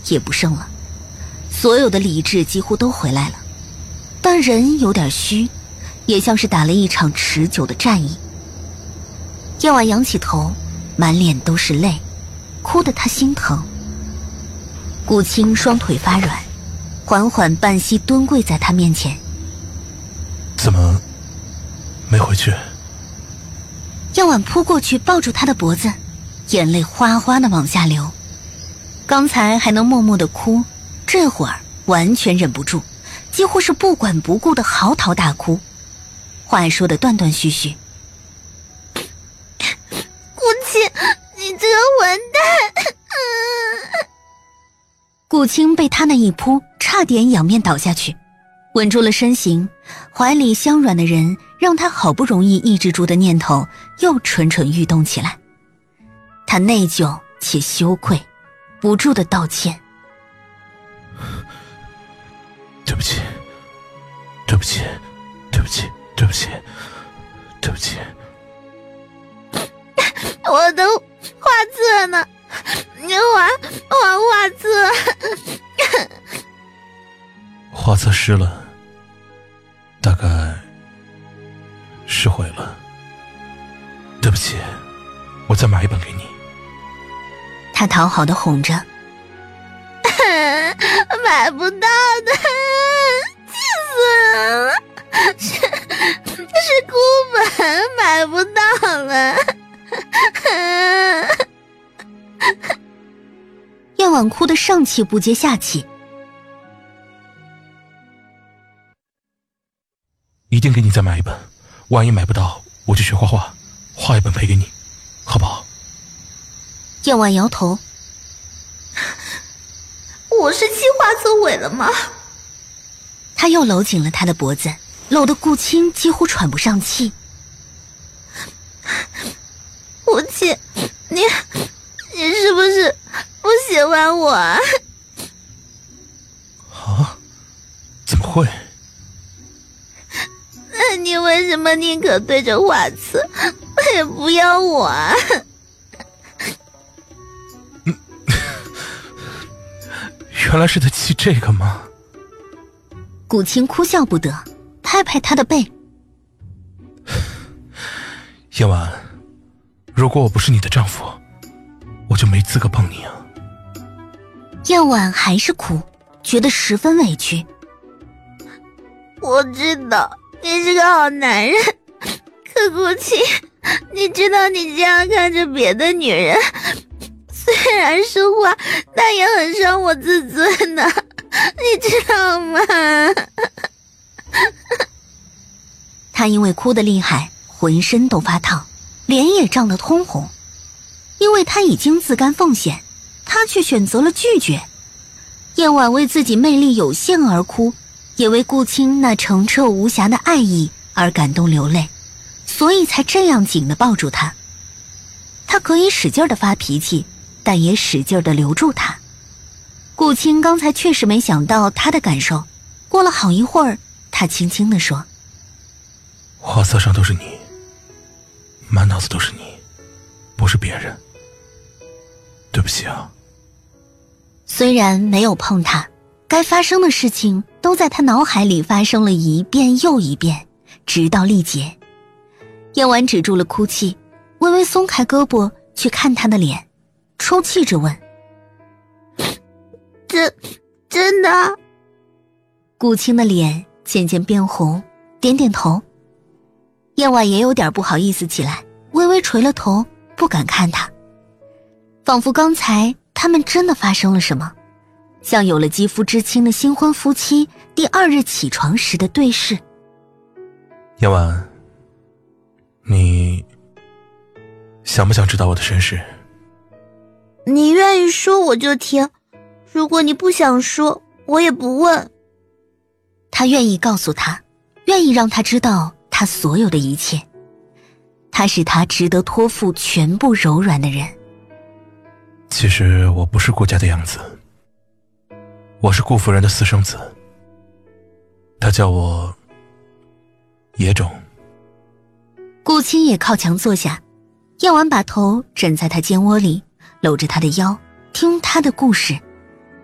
也不剩了，所有的理智几乎都回来了，但人有点虚，也像是打了一场持久的战役。夜晚仰起头，满脸都是泪，哭得他心疼。顾青双腿发软，缓缓半膝蹲跪在他面前。 怎么没回去？ 夜晚扑过去抱住他的脖子，眼泪哗哗地往下流。刚才还能默默地哭，这会儿完全忍不住，几乎是不管不顾的嚎啕大哭，话说得断断续续。 顾青，你这个混蛋！ 顾青被他那一扑，差点仰面倒下去，稳住了身形，怀里香软的人让他好不容易抑制住的念头又蠢蠢欲动起来。他内疚且羞愧，不住地道歉。 对不起，对不起，对不起，对不起，对不起。 我都画册呢，你画册。 画册湿了，大概是毁了。对不起，我再买一本给你。 他讨好地哄着。 买不到的，气死人了！是孤本，买不到了。 夜晚哭得上气不接下气。 一定给你再买一本，万一买不到，我就学画画，画一本赔给你，好不好？ 夜晚摇头。 我是气画册毁了吗？ 他又搂紧了他的脖子，搂得顾青几乎喘不上气。 顾青，你是不是不喜欢我啊？ 啊？怎么会？ 那你为什么宁可对着画册，也不要我啊？ 原来是在气这个吗？ 顾青哭笑不得，拍拍他的背。 夜晚，如果我不是你的丈夫，我就没资格碰你啊。 夜晚还是哭，觉得十分委屈。 我知道你是个好男人，可顾青，你知道你这样看着别的女人，虽然是画，但也很伤我自尊的，你知道吗？ 他因为哭得厉害，浑身都发烫，脸也涨得通红。因为他已经自甘奉献，他却选择了拒绝。夜晚为自己魅力有限而哭，也为顾青那澄澈无瑕的爱意而感动流泪，所以才这样紧地抱住他。他可以使劲地发脾气，但也使劲地留住他。顾青刚才确实没想到他的感受，过了好一会儿，他轻轻地说： 画册上都是你，满脑子都是你，不是别人。对不起啊。 虽然没有碰他，该发生的事情都在他脑海里发生了一遍又一遍，直到力竭。夜晚止住了哭泣，微微松开胳膊去看他的脸，抽泣着问： 真的？ 顾青的脸渐渐变红，点点头。夜晚也有点不好意思起来，微微垂了头，不敢看他，仿佛刚才他们真的发生了什么，像有了肌肤之亲的新婚夫妻第二日起床时的对视。 夜晚，你想不想知道我的身世？ 你愿意说我就听，如果你不想说，我也不问。 他愿意告诉他，愿意让他知道他所有的一切。他是他值得托付全部柔软的人。 其实我不是顾家的养子，我是顾夫人的私生子。她叫我野种。 顾青也靠墙坐下，夜晚把头枕在他肩窝里，搂着他的腰，听他的故事。